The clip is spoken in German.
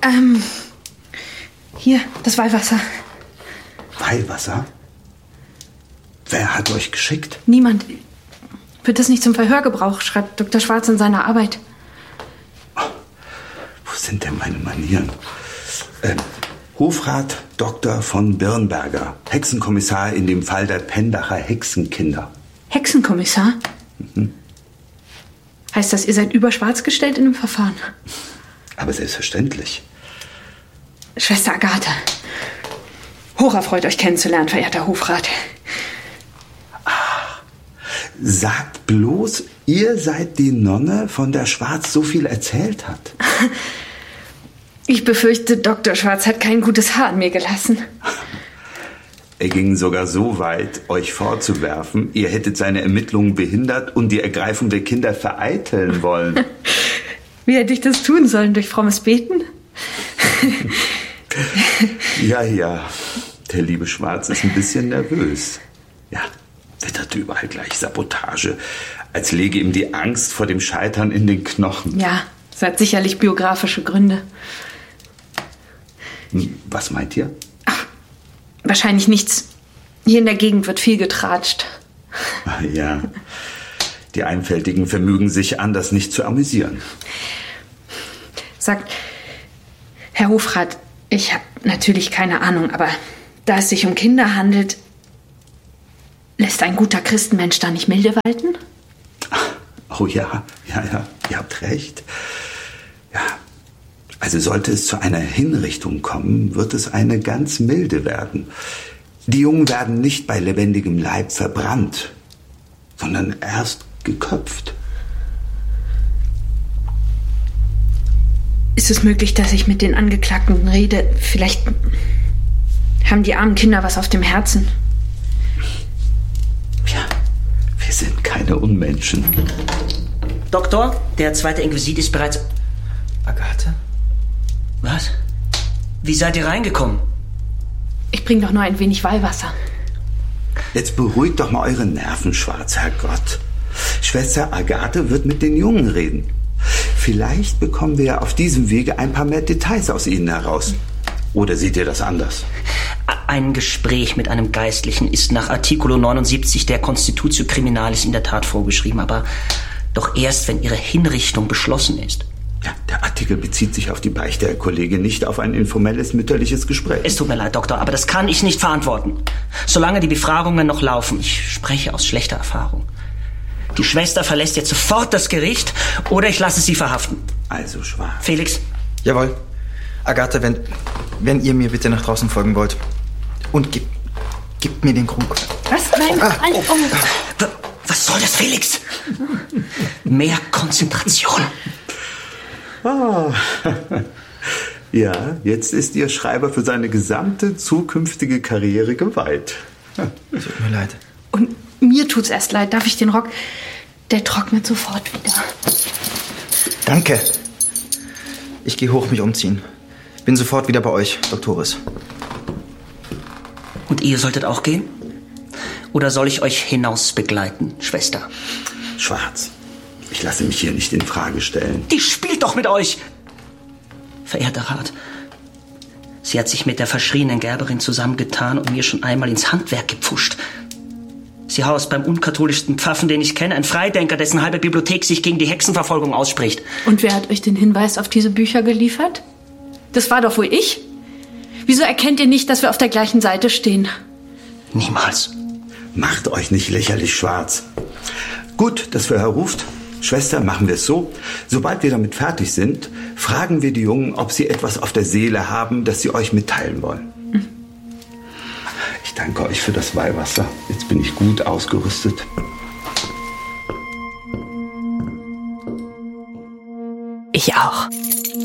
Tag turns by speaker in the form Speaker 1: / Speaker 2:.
Speaker 1: Hier, das Weihwasser.
Speaker 2: Weihwasser? Wer hat euch geschickt?
Speaker 1: Niemand. Wird das nicht zum Verhörgebrauch, schreibt Dr. Schwarz in seiner Arbeit.
Speaker 2: Wo sind denn meine Manieren? Hofrat Dr. von Birnberger, Hexenkommissar in dem Fall der Pendacher Hexenkinder.
Speaker 1: Hexenkommissar? Mhm. Heißt das, ihr seid über Schwarz gestellt in dem Verfahren?
Speaker 2: Aber selbstverständlich.
Speaker 1: Schwester Agathe, hocherfreut, euch kennenzulernen, verehrter Hofrat.
Speaker 2: Sagt bloß, ihr seid die Nonne, von der Schwarz so viel erzählt hat.
Speaker 1: Ich befürchte, Dr. Schwarz hat kein gutes Haar an mir gelassen.
Speaker 2: Er ging sogar so weit, euch vorzuwerfen, ihr hättet seine Ermittlungen behindert und die Ergreifung der Kinder vereiteln wollen.
Speaker 1: Wie hätte ich das tun sollen? Durch frommes Beten?
Speaker 2: Ja, der liebe Schwarz ist ein bisschen nervös. Ja, wittert überall gleich Sabotage, als läge ihm die Angst vor dem Scheitern in den Knochen.
Speaker 1: Ja, es hat sicherlich biografische Gründe.
Speaker 2: Was meint ihr?
Speaker 1: Ach, wahrscheinlich nichts. Hier in der Gegend wird viel getratscht.
Speaker 2: Ja, die Einfältigen vermögen sich anders nicht zu amüsieren.
Speaker 1: Sagt, Herr Hofrat, ich habe natürlich keine Ahnung, aber da es sich um Kinder handelt, lässt ein guter Christenmensch da nicht milde walten?
Speaker 2: Oh ja, ihr habt recht. Ja, also sollte es zu einer Hinrichtung kommen, wird es eine ganz milde werden. Die Jungen werden nicht bei lebendigem Leib verbrannt, sondern erst geköpft.
Speaker 1: Ist es möglich, dass ich mit den Angeklagten rede? Vielleicht haben die armen Kinder was auf dem Herzen.
Speaker 2: Ja, wir sind keine Unmenschen.
Speaker 3: Doktor, der zweite Inquisit ist bereits...
Speaker 4: Agathe?
Speaker 3: Was? Wie seid ihr reingekommen?
Speaker 1: Ich bring doch nur ein wenig Weihwasser.
Speaker 2: Jetzt beruhigt doch mal eure Nerven, Schwarz, Herrgott. Schwester Agathe wird mit den Jungen reden. Vielleicht bekommen wir ja auf diesem Wege ein paar mehr Details aus ihnen heraus. Oder seht ihr das anders?
Speaker 3: Ein Gespräch mit einem Geistlichen ist nach Artikel 79 der Constitutio Criminalis in der Tat vorgeschrieben, aber doch erst, wenn ihre Hinrichtung beschlossen ist.
Speaker 2: Ja, der Artikel bezieht sich auf die Beichte, Herr Kollege, nicht auf ein informelles mütterliches Gespräch.
Speaker 3: Es tut mir leid, Doktor, aber das kann ich nicht verantworten. Solange die Befragungen noch laufen, ich spreche aus schlechter Erfahrung. Die Schwester verlässt jetzt sofort das Gericht oder ich lasse sie verhaften.
Speaker 2: Also, Schwarz.
Speaker 3: Felix?
Speaker 4: Jawohl. Agathe, wenn ihr mir bitte nach draußen folgen wollt. Und gebt mir den Krug.
Speaker 1: Was? Nein,
Speaker 3: Was soll das, Felix? Mehr Konzentration.
Speaker 2: Ja, jetzt ist Ihr Schreiber für seine gesamte zukünftige Karriere geweiht.
Speaker 4: Tut mir leid.
Speaker 1: Und mir tut's erst leid. Darf ich den Rock? Der trocknet sofort wieder.
Speaker 4: Danke. Ich gehe hoch mich umziehen. Bin sofort wieder bei euch, Doktoris.
Speaker 3: Und ihr solltet auch gehen? Oder soll ich euch hinaus begleiten, Schwester?
Speaker 2: Schwarz, ich lasse mich hier nicht in Frage stellen.
Speaker 3: Die spielt doch mit euch! Verehrter Rat, sie hat sich mit der verschrienen Gerberin zusammengetan und mir schon einmal ins Handwerk gepfuscht. Sie haust beim unkatholischen Pfaffen, den ich kenne, ein Freidenker, dessen halbe Bibliothek sich gegen die Hexenverfolgung ausspricht.
Speaker 1: Und wer hat euch den Hinweis auf diese Bücher geliefert? Das war doch wohl ich. Wieso erkennt ihr nicht, dass wir auf der gleichen Seite stehen?
Speaker 3: Niemals.
Speaker 2: Macht euch nicht lächerlich, Schwarz. Gut, dass Herr ruft. Schwester, machen wir es so. Sobald wir damit fertig sind, fragen wir die Jungen, ob sie etwas auf der Seele haben, das sie euch mitteilen wollen. Ich danke euch für das Weihwasser. Jetzt bin ich gut ausgerüstet.
Speaker 1: Ich auch.